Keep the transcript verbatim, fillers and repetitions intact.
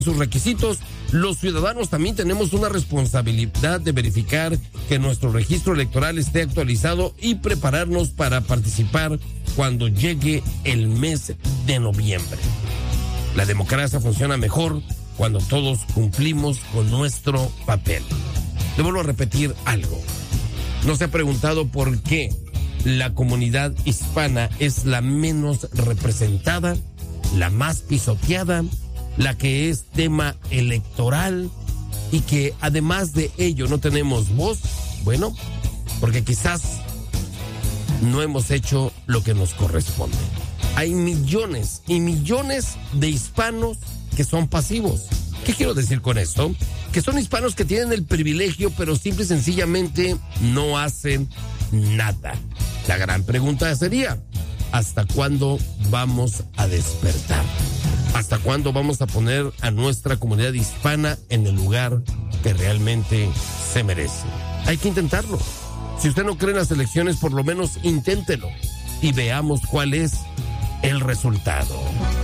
sus requisitos, los ciudadanos también tenemos una responsabilidad de verificar que nuestro registro electoral esté actualizado y prepararnos para participar cuando llegue el mes de noviembre. La democracia funciona mejor cuando todos cumplimos con nuestro papel. Le vuelvo a repetir algo. ¿No se ha preguntado por qué la comunidad hispana es la menos representada, la más pisoteada, la que es tema electoral y que además de ello no tenemos voz? Bueno, porque quizás no hemos hecho lo que nos corresponde. Hay millones y millones de hispanos que son pasivos. ¿Qué quiero decir con esto? Que son hispanos que tienen el privilegio, pero simple y sencillamente no hacen nada. La gran pregunta sería, ¿hasta cuándo vamos a despertar? ¿Hasta cuándo vamos a poner a nuestra comunidad hispana en el lugar que realmente se merece? Hay que intentarlo. Si usted no cree en las elecciones, por lo menos inténtelo y veamos cuál es el resultado.